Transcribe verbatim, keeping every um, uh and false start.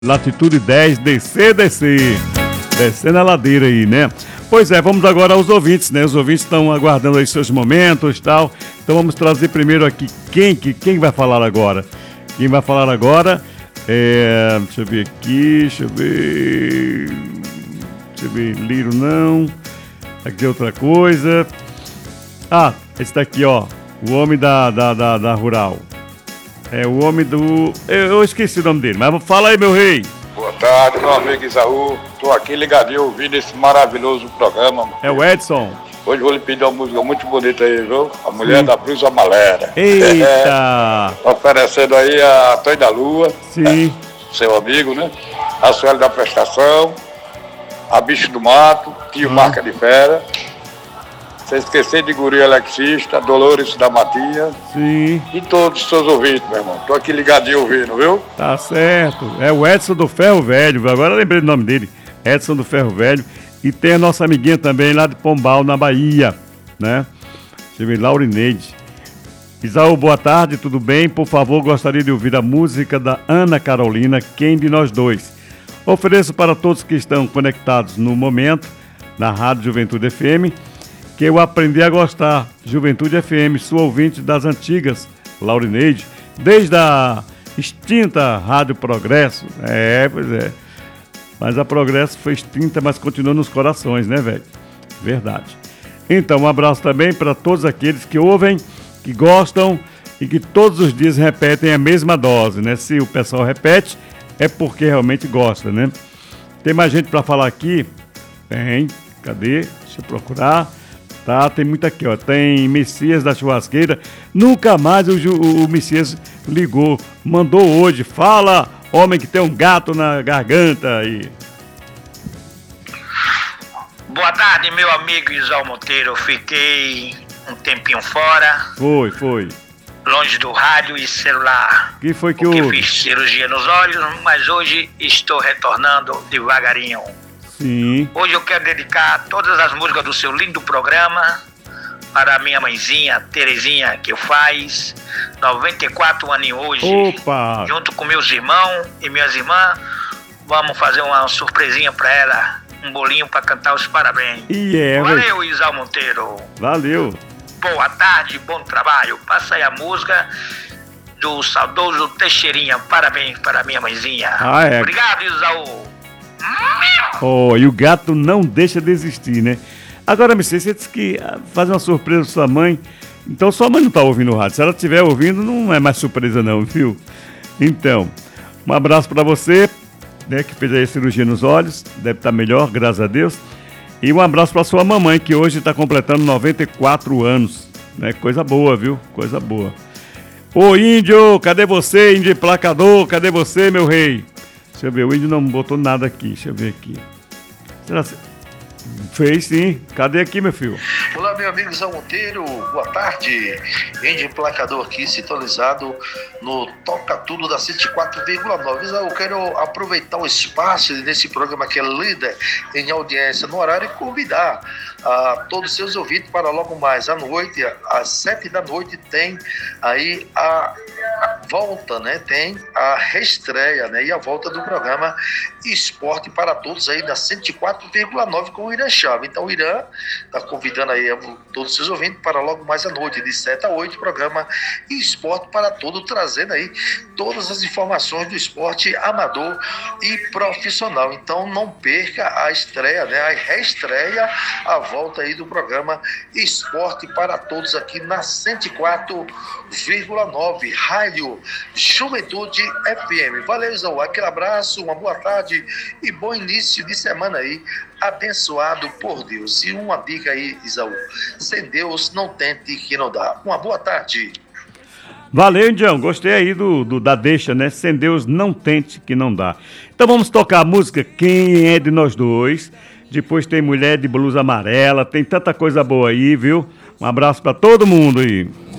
Latitude dez, descer, descer. Descendo a ladeira aí, né? Pois é, vamos agora aos ouvintes, né? Os ouvintes estão aguardando aí seus momentos e tal. Então vamos trazer primeiro aqui quem, que, quem vai falar agora. Quem vai falar agora é... Deixa eu ver aqui, deixa eu ver... Deixa eu ver, Liro não. Aqui é outra coisa. Ah, esse daqui, ó. O homem da, da, da, da Rural. É o homem do... Eu, eu esqueci o nome dele, mas fala aí, meu rei. Boa tarde, meu amigo Isaú. Tô aqui ligadinho ouvindo esse maravilhoso programa. É o Edson. Hoje vou lhe pedir uma música muito bonita aí, viu? A Mulher Sim. da Blusa Malera. Eita! Oferecendo aí a Tonho da Lua. Sim. Seu amigo, né? A Sueli da Prestação. A Bicho do Mato. Tio hum. Marca de Fera. Sem esquecer de Guri Alexista, Dolores da Matinha. Sim. E todos os seus ouvintes, meu irmão. Tô aqui ligadinho ouvindo, viu? Tá certo. É o Edson do Ferro Velho. Agora eu lembrei do nome dele. Edson do Ferro Velho. E tem a nossa amiguinha também lá de Pombal, na Bahia, né? Deixa eu ver, Laurineide. Isaú, boa tarde, tudo bem? Por favor, gostaria de ouvir a música da Ana Carolina, Quem de Nós Dois. Ofereço para todos que estão conectados no momento, na Rádio Juventude F M, que eu aprendi a gostar. Juventude F M, sua ouvinte das antigas, Laurineide, desde a extinta Rádio Progresso. É, pois é. Mas a Progresso foi extinta, mas continua nos corações, né, velho? Verdade. Então, um abraço também para todos aqueles que ouvem, que gostam e que todos os dias repetem a mesma dose, né? Se o pessoal repete, é porque realmente gosta, né? Tem mais gente para falar aqui? Tem. Cadê? Deixa eu procurar. Tá, tem muito aqui, ó. Tem Messias da Churrasqueira. Nunca mais o, o, o Messias ligou. Mandou hoje. Fala, homem que tem um gato na garganta aí. Boa tarde, meu amigo Isaú Monteiro. Eu fiquei um tempinho fora. Foi, foi. Longe do rádio e celular. Que foi que porque houve? Fiz cirurgia nos olhos, mas hoje estou retornando devagarinho. Sim. Hoje eu quero dedicar todas as músicas do seu lindo programa para a minha mãezinha, Terezinha, que faz noventa e quatro anos hoje. Opa! Junto com meus irmãos e minhas irmãs, vamos fazer uma surpresinha para ela, um bolinho para cantar os parabéns. E é, Valeu, Isaú Monteiro. Valeu. Boa tarde, bom trabalho. Passa aí a música do saudoso Teixeirinha. Parabéns para a minha mãezinha. Ah, é. Obrigado, Isaú. Oh, e o gato não deixa de existir, né? Agora, me sei, você disse que faz uma surpresa pra sua mãe. Então sua mãe não tá ouvindo o rádio. Se ela estiver ouvindo, não é mais surpresa não, viu? Então, um abraço pra você, né, que fez aí a cirurgia nos olhos. Deve estar melhor, graças a Deus. E um abraço pra sua mamãe, que hoje está completando noventa e quatro anos. Né? Coisa boa, viu? Coisa boa. Ô, Índio, cadê você, Índio Emplacador? Cadê você, meu rei? Deixa eu ver, o Índio não botou nada aqui, deixa eu ver aqui. Será que... Fez sim, cadê aqui, meu filho? Olá, meu amigo Isaú Monteiro, boa tarde. Índio Emplacador aqui, sintonizado no Toca Tudo da cento e quatro vírgula nove. Isaú, eu quero aproveitar o espaço nesse programa que é líder em audiência no horário e convidar a todos os seus ouvintes para logo mais à noite, às sete da noite, tem aí a volta, né? Tem a reestreia, né? E a volta do programa Esporte para Todos aí da cento e quatro vírgula nove com o Irã Chave. Então o Irã está convidando aí a todos os seus ouvintes para logo mais à noite, de sete a oito, programa Esporte para Todos, trazendo aí todas as informações do esporte amador e profissional. Então não perca a estreia, né? A reestreia, a volta aí do programa Esporte para Todos aqui na cento e quatro vírgula nove, Rádio Juventude F M. Valeu, Isaú. Aquele abraço, uma boa tarde e bom início de semana aí, abençoado por Deus. E uma dica aí, Isaú: sem Deus não tente que não dá. Uma boa tarde. Valeu, Indião. Gostei aí do, do da deixa, né? Sem Deus não tente que não dá. Então vamos tocar a música Quem é de Nós Dois. Depois tem Mulher de Blusa Amarela. Tem tanta coisa boa aí, viu? Um abraço pra todo mundo aí.